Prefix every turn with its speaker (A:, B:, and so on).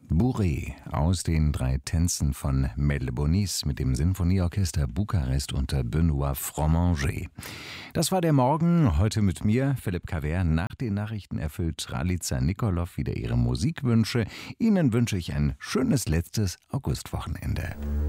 A: Bourrée aus den 3 Tänzen von Mel Bonis mit dem Sinfonieorchester Bukarest unter Benoît Fromanger. Das war der Morgen, heute mit mir, Philipp Cavert. Nach den Nachrichten erfüllt Ralica Nikolov wieder ihre Musikwünsche. Ihnen wünsche ich ein schönes letztes Augustwochenende.